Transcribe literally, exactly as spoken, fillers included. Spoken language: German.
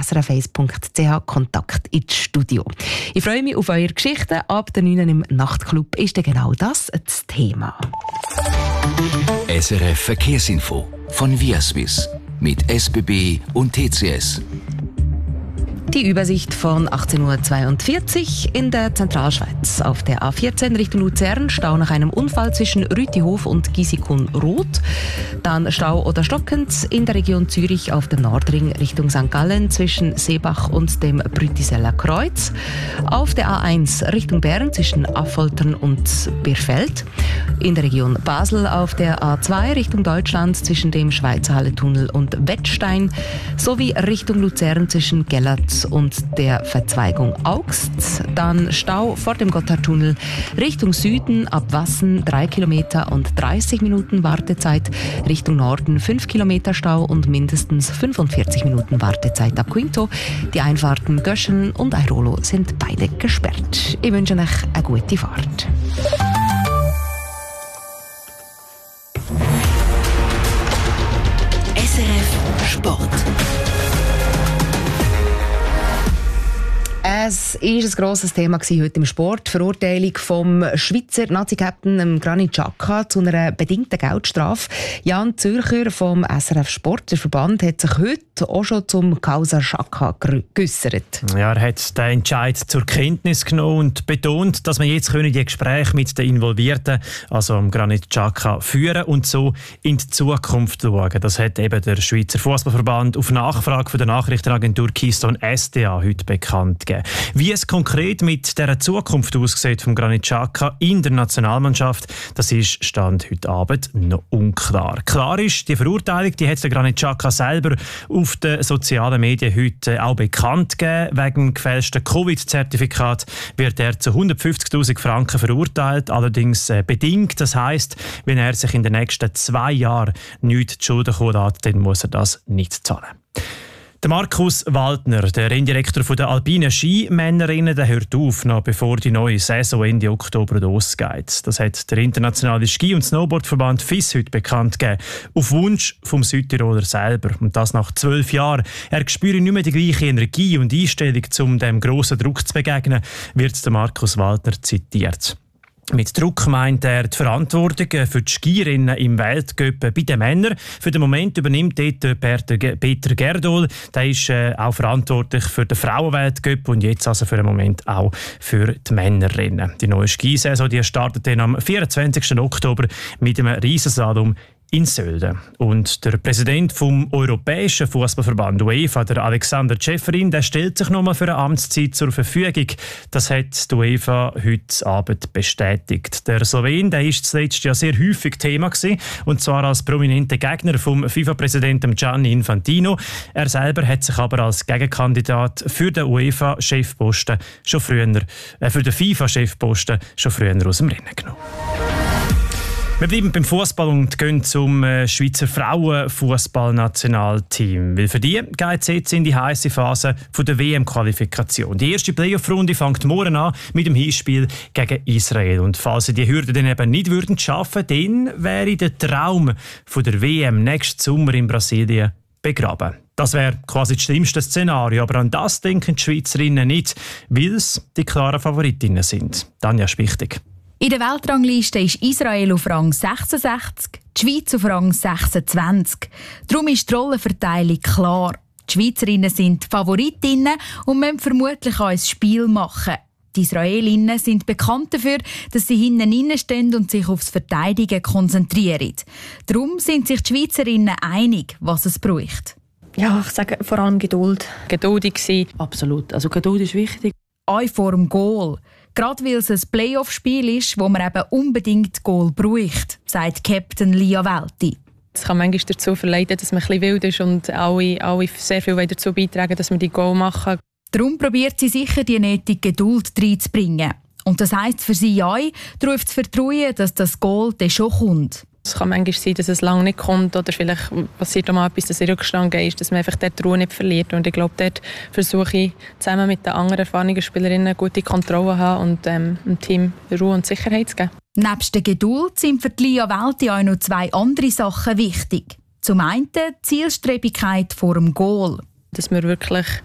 s r f eins punkt c h Kontakt ins Studio. Ich freue mich auf eure Geschichten. Ab der neun im Nachtclub ist genau das das Thema. S R F Verkehrsinfo von Viaswiss mit S B B und T C S. Die Übersicht von achtzehn Uhr zweiundvierzig in der Zentralschweiz. Auf der A vierzehn Richtung Luzern Stau nach einem Unfall zwischen Rütihof und Gisikon-Rot. Dann Stau oder stockend in der Region Zürich auf dem Nordring Richtung Sankt Gallen zwischen Seebach und dem Brütiseller Kreuz. Auf der A eins Richtung Bern zwischen Affoltern und Birfeld. In der Region Basel auf der A zwei Richtung Deutschland zwischen dem Schweizer Hallentunnel und Wettstein. Sowie Richtung Luzern zwischen Gellert und der Verzweigung Augst. Dann Stau vor dem Gotthardtunnel Richtung Süden ab Wassen drei Kilometer und dreißig Minuten Wartezeit. Richtung Norden fünf Kilometer Stau und mindestens fünfundvierzig Minuten Wartezeit ab Quinto. Die Einfahrten Göschen und Airolo sind beide gesperrt. Ich wünsche euch eine gute Fahrt. S R F Sport. Es war ein grosses Thema heute im Sport. Die Verurteilung vom Schweizer Nazi-Captain Granit Xhaka zu einer bedingten Geldstrafe. Jan Zürcher vom S R F Sport, der Verband, hat sich heute auch schon zum Causa Xhaka geäussert. Ja, er hat den Entscheid zur Kenntnis genommen und betont, dass man jetzt die Gespräche mit den Involvierten, also am Granit Xhaka, führen und so in die Zukunft schauen. Das hat eben der Schweizer Fußballverband auf Nachfrage von der Nachrichtenagentur Keystone S D A heute bekannt gegeben. Wie es konkret mit dieser Zukunft aussieht vom Granit Xhaka in der Nationalmannschaft, das ist Stand heute Abend noch unklar. Klar ist, die Verurteilung, die hat der Granit Xhaka selber auf den sozialen Medien heute auch bekannt gegeben. Wegen gefälschten Covid-Zertifikat wird er zu hundertfünfzigtausend Franken verurteilt, allerdings äh, bedingt. Das heisst, wenn er sich in den nächsten zwei Jahren nichts zu Schulden kommen lässt, dann muss er das nicht zahlen. Der Markus Waldner, der Renndirektor der alpinen Skimännerinnen, der hört auf, noch bevor die neue Saison Ende Oktober losgeht. Das hat der internationale Ski- und Snowboardverband F I S heute bekannt gegeben. Auf Wunsch vom Südtiroler selber. Und das nach zwölf Jahren. Er spüre nicht mehr die gleiche Energie und Einstellung, um dem grossen Druck zu begegnen, wird der Markus Waldner zitiert. Mit Druck meint er die Verantwortung für die Skierinnen im Weltcup bei den Männern. Für den Moment übernimmt dort Peter Gerdol. Der ist äh, auch verantwortlich für den Frauenweltcup und jetzt also für den Moment auch für die Männerinnen. Die neue Skisaison die startet dann am vierundzwanzigsten Oktober mit einem Riesenslalom in Sölden. Und der Präsident vom Europäischen Fußballverband UEFA, der Alexander Ceferin, der stellt sich nochmal für eine Amtszeit zur Verfügung. Das hat die UEFA heute Abend bestätigt. Der Slowen, der ist zuletzt ja sehr häufig Thema gewesen, und zwar als prominenter Gegner vom FIFA-Präsidenten Gianni Infantino. Er selber hat sich aber als Gegenkandidat für den UEFA-Chefposten schon früher, äh, für den FIFA-Chefposten schon früher aus dem Rennen genommen. Wir bleiben beim Fußball und gehen zum äh, Schweizer Frauenfußballnationalteam. Weil für die geht es jetzt in die heiße Phase von der W M-Qualifikation. Die erste Playoff-Runde fängt morgen an mit dem Hinspiel gegen Israel. Und falls sie die Hürde dann eben nicht würden schaffen, dann wäre der Traum von der W M nächsten Sommer in Brasilien begraben. Das wäre quasi das schlimmste Szenario, aber an das denken die Schweizerinnen nicht, weil es die klaren Favoritinnen sind. Tanja Spichtig. In der Weltrangliste ist Israel auf Rang sechsundsechzig, die Schweiz auf Rang sechsundzwanzig. Darum ist die Rollenverteilung klar. Die Schweizerinnen sind die Favoritinnen und müssen vermutlich auch ein Spiel machen. Die Israelinnen sind bekannt dafür, dass sie hinten reinstehen und sich aufs Verteidigen konzentrieren. Darum sind sich die Schweizerinnen einig, was es braucht. Ja, ich sage vor allem Geduld. Geduldig sein. Absolut. Also Geduld ist wichtig. Auch vor dem Goal. Gerade weil es ein Playoff-Spiel ist, wo man eben unbedingt Goal braucht, sagt Captain Lia Welti. Es kann manchmal dazu verleiten, dass man ein bisschen wild ist und alle, alle sehr viel dazu beitragen, dass wir die Goal machen. Darum probiert sie sicher, die nötige Geduld reinzubringen. Und das heisst für sie auch, darauf zu vertrauen, dass das Goal dann schon kommt. Es kann manchmal sein, dass es lange nicht kommt oder vielleicht passiert auch mal etwas, dass in Rückstand ist, dass man einfach dort die Ruhe nicht verliert. Und ich glaube, dort versuche ich zusammen mit den anderen erfahrenen Spielerinnen eine gute Kontrolle zu haben und ähm, dem Team Ruhe und Sicherheit zu geben. Nebst der Geduld sind für Lia Welti auch noch zwei andere Sachen wichtig. Zum einen die Zielstrebigkeit vor dem Goal. Dass wir wirklich